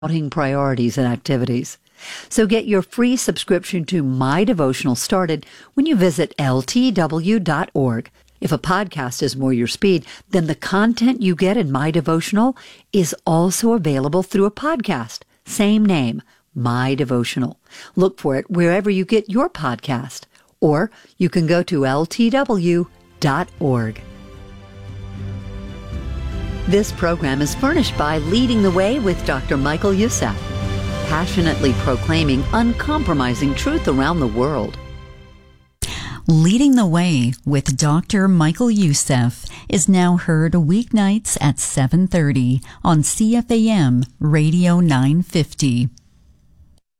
priorities and activities. So get your free subscription to My Devotional started when you visit ltw.org. If a podcast is more your speed, then the content you get in My Devotional is also available through a podcast. Same name, My Devotional. Look for it wherever you get your podcast. Or you can go to ltw.org. This program is furnished by Leading the Way with Dr. Michael Youssef, passionately proclaiming uncompromising truth around the world. Leading the Way with Dr. Michael Youssef is now heard weeknights at 7:30 on CFAM Radio 950.